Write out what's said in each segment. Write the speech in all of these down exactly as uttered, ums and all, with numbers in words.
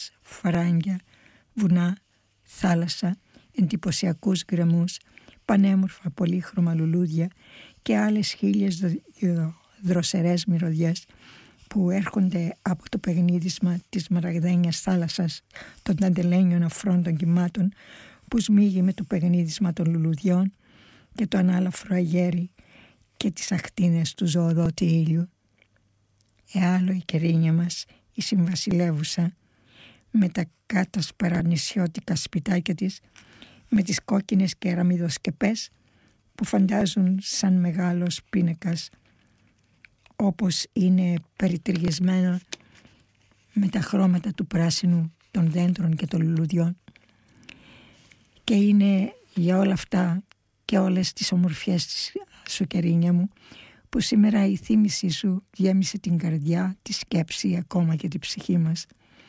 φαράγγια, βουνά, θάλασσα, εντυπωσιακούς γκρεμούς, πανέμορφα πολύχρωμα λουλούδια και άλλες χίλιες δροσερές μυρωδιές που έρχονται από το παιγνίδισμα της μαραγδένιας θάλασσας των ταντελένιων αφρών των κυμάτων που σμίγει με το παιγνίδισμα των λουλουδιών και το ανάλαφρο αγέρι και τις ακτίνες του ζωοδότη ήλιου. Εάλλο η Κερίνια μας, η συμβασιλεύουσα, με τα κάτασπερα νησιώτικα σπιτάκια της, με τις κόκκινες κεραμιδοσκεπές που φαντάζουν σαν μεγάλος πίνακας, όπως είναι περιτριγισμένο με τα χρώματα του πράσινου των δέντρων και των λουλουδιών. Και είναι για όλα αυτά και όλες τις ομορφιές της σου, Κερίνια μου, που σήμερα η θύμησή σου γέμισε την καρδιά, τη σκέψη, ακόμα και την ψυχή μας.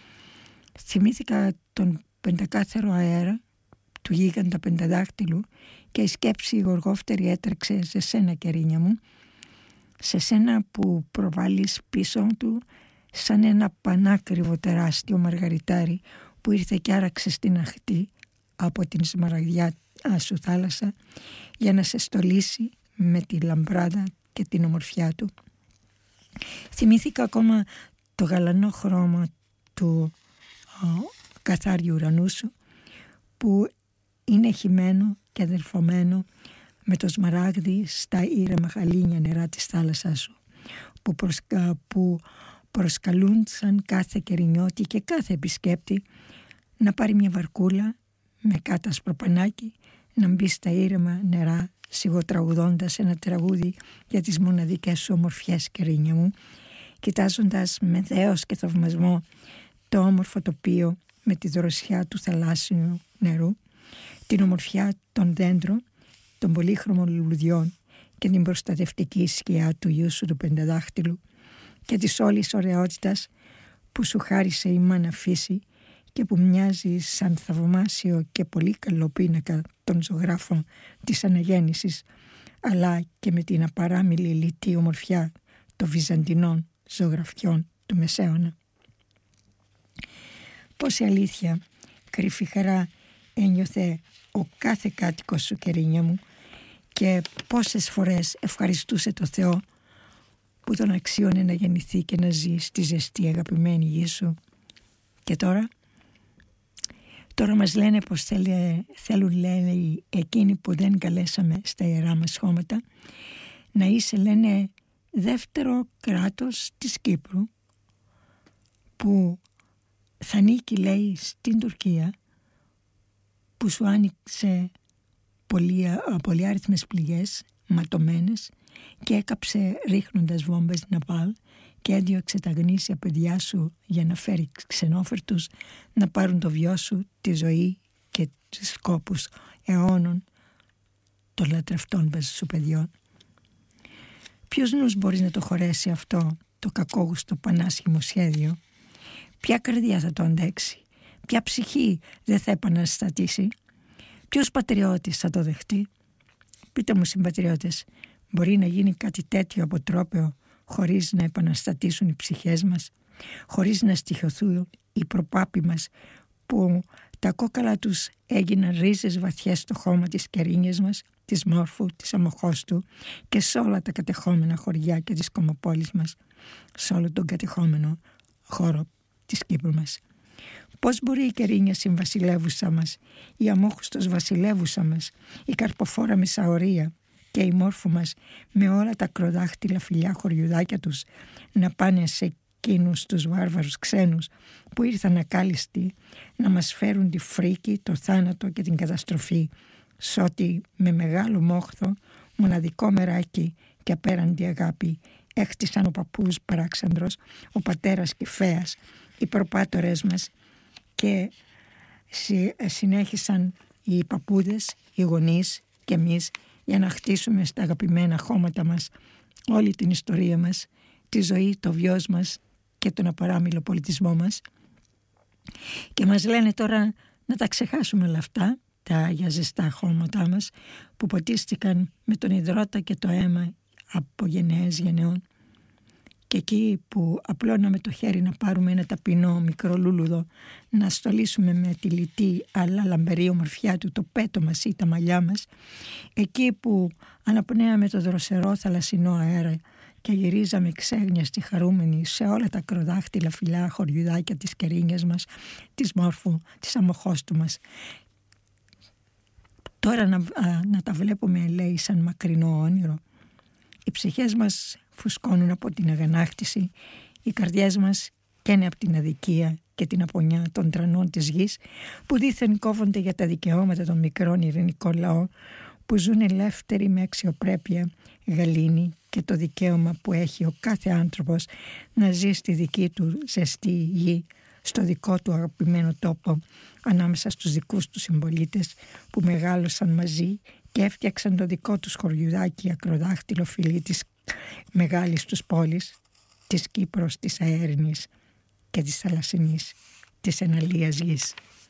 Θυμήθηκα τον πεντακάθαρο αέρα του γίγαντα πενταδάχτυλου και η σκέψη γοργόφτερη έτρεξε σε σένα, Κερίνια μου, σε σένα που προβάλλεις πίσω του σαν ένα πανάκριβο τεράστιο μαργαριτάρι που ήρθε και άραξε στην αχτή από την σμαραγδιά σου θάλασσα για να σε στολίσει με τη λαμπράδα και την ομορφιά του. Θυμήθηκα ακόμα το γαλανό χρώμα του ο, καθάριου ουρανού σου που είναι χυμένο και αδερφωμένο με το σμαράγδι στα ήρεμα χαλίνια νερά της θάλασσάς σου που, προσκα, που προσκαλούν σαν κάθε κερινιώτη και κάθε επισκέπτη να πάρει μια βαρκούλα με κάτασπρο πανάκι να μπει στα ήρεμα νερά σιγοτραγουδώντας ένα τραγούδι για τις μοναδικές σου ομορφιές, Κερίνια μου, κοιτάζοντας με δέος και θαυμασμό το όμορφο τοπίο με τη δροσιά του θαλάσσιου νερού, την ομορφιά των δέντρων, των πολύχρωμων λουλουδιών και την προστατευτική σκιά του γιού σου του πενταδάχτυλου και της όλης ωραιότητας που σου χάρισε η μάνα φύση και που μοιάζει σαν θαυμάσιο και πολύ καλό πίνακα των ζωγράφων της αναγέννησης, αλλά και με την απαράμιλη λιτή ομορφιά των βυζαντινών ζωγραφιών του Μεσαίωνα. Πόση αλήθεια, κρυφή χαρά ένιωθε ο κάθε κάτοικος σου, Κερίνια μου, και πόσες φορές ευχαριστούσε το Θεό που τον αξίωνε να γεννηθεί και να ζει στη ζεστή αγαπημένη γη σου. Και τώρα, τώρα μας λένε πως θέλει, θέλουν, λένε, εκείνοι που δεν καλέσαμε στα ιερά μας χώματα, να είσαι, λένε, δεύτερο κράτος της Κύπρου που θα νίκει, λέει, στην Τουρκία, που σου άνοιξε πολυάριθμες πληγές ματωμένες και έκαψε ρίχνοντας βόμβες ναπάλ και έδιωξε τα γνήσια παιδιά σου για να φέρει ξενόφερτους να πάρουν το βιό σου, τη ζωή και τους σκόπους αιώνων των λατρευτών σου παιδιών. Ποιος νους μπορεί να το χωρέσει αυτό το κακόγουστο πανάσχημο σχέδιο? Ποια καρδιά θα το αντέξει? Ποια ψυχή δεν θα επαναστατήσει? Ποιος πατριώτης θα το δεχτεί? Πείτε μου, συμπατριώτες, μπορεί να γίνει κάτι τέτοιο αποτρόπαιο χωρίς να επαναστατήσουν οι ψυχές μας, χωρίς να στοιχειωθούν οι προπάποι μας που τα κόκαλα τους έγιναν ρίζες βαθιές στο χώμα της Κερίνιας μας, της Μόρφου, της Αμοχώστου και σε όλα τα κατεχόμενα χωριά και της Κομοπόλης μας, σε όλο τον κατεχόμενο χώρο της Κύπρου μας. Πώς μπορεί η Κερίνια συμβασιλεύουσα μας, η Αμόχωστος βασιλεύουσα μας, η Καρποφόρα Μεσαωρία και η Μόρφου μας με όλα τα κροδάχτυλα φιλιά χωριουδάκια τους να πάνε σε εκείνους τους βάρβαρους ξένους που ήρθαν ακάλιστοι να μας φέρουν τη φρίκη, το θάνατο και την καταστροφή, σ' ό,τι με μεγάλο μόχθο, μοναδικό μεράκι και απέραντη αγάπη έχτισαν ο παππούς Παράξανδρος, ο πατέρας Κηφαίας, οι προπάτορες μας και συνέχισαν οι παππούδες, οι γονείς και εμείς για να χτίσουμε στα αγαπημένα χώματα μας όλη την ιστορία μας, τη ζωή, το βιός μας και τον απαράμιλο πολιτισμό μας. Και μας λένε τώρα να τα ξεχάσουμε όλα αυτά, τα άγια ζεστά χώματά μας που ποτίστηκαν με τον υδρότα και το αίμα από γενναίες γενεών Και εκεί που απλώναμε το χέρι να πάρουμε ένα ταπεινό μικρό λούλουδο, να στολίσουμε με τη λιτή αλλά λαμπερή ομορφιά του το πέτο μας ή τα μαλλιά μας, εκεί που αναπνέαμε το δροσερό θαλασσινό αέρα και γυρίζαμε ξέγνιαστοι χαρούμενοι σε όλα τα ακροδάχτυλα φυλά χωριουδάκια της Κερίνιας μας, της Μόρφου, της Αμοχώστου μας. Τώρα να, α, να τα βλέπουμε, λέει, σαν μακρινό όνειρο. Οι ψυχές μας φουσκώνουν από την αγανάκτηση, οι καρδιές μας καίνε από την αδικία και την απονιά των τρανών της γης που δήθεν κόβονται για τα δικαιώματα των μικρών ειρηνικών λαών που ζουν ελεύθεροι με αξιοπρέπεια, γαλήνη και το δικαίωμα που έχει ο κάθε άνθρωπος να ζει στη δική του ζεστή γη, στο δικό του αγαπημένο τόπο, ανάμεσα στους δικούς του συμπολίτες που μεγάλωσαν μαζί και έφτιαξαν το δικό τους χωριουδάκι ακροδάχτυλο φιλί της μεγάλης τους πόλης, της Κύπρος, της αέρινης και της θαλασσινής, της εναλίας γης.